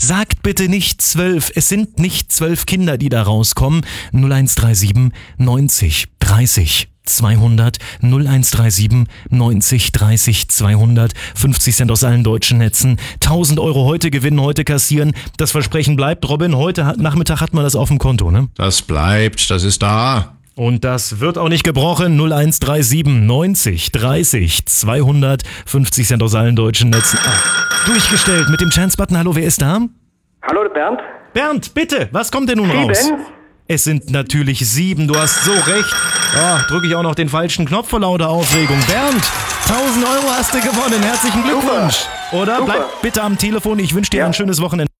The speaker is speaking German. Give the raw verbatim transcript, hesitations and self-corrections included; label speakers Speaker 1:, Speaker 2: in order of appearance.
Speaker 1: Sagt bitte nicht zwölf. Es sind nicht zwölf Kinder, die da rauskommen. null eins drei sieben neunzig dreißig zweihundert null eins drei sieben neunzig dreißig zweihundert fünfzig Cent aus allen deutschen Netzen. tausend Euro heute gewinnen, heute kassieren. Das Versprechen bleibt. Robin, heute Nachmittag hat man das auf dem Konto, ne?
Speaker 2: Das bleibt, das ist da.
Speaker 1: Und das wird auch nicht gebrochen. null eins drei sieben neunzig dreißig zweihundert fünfzig Cent aus allen deutschen Netzen. Ah, durchgestellt mit dem Chance-Button. Hallo, wer ist da?
Speaker 3: Hallo, Bernd.
Speaker 1: Bernd, bitte, was kommt denn nun
Speaker 3: Sieben.
Speaker 1: raus? Es sind natürlich sieben, du hast so recht. Oh, drücke ich auch noch den falschen Knopf vor lauter Aufregung. Bernd, tausend Euro hast du gewonnen. Herzlichen Glückwunsch. Oder?
Speaker 3: Super.
Speaker 1: Bleib bitte am Telefon. Ich wünsche dir
Speaker 3: Ja.
Speaker 1: ein schönes Wochenende.